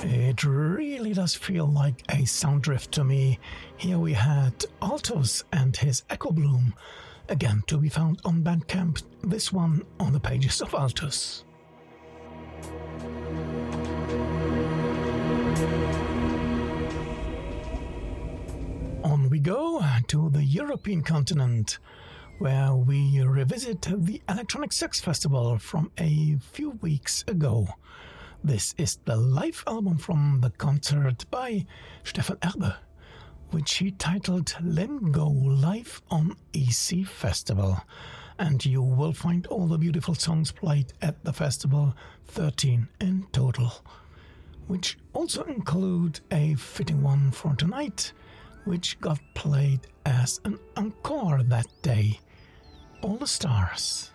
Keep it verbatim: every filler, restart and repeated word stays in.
It really does feel like a sound drift to me. Here we had Altus and his Echo Bloom, again to be found on Bandcamp, this one on the pages of Altus. On we go to the European continent, where we revisit the Electronic Sex Festival from a few weeks ago. This is the live album from the concert by Stefan Erbe, which he titled Let Go Live on E C Festival. And you will find all the beautiful songs played at the festival, thirteen in total, which also include a fitting one for tonight, which got played as an encore that day. All the Stars.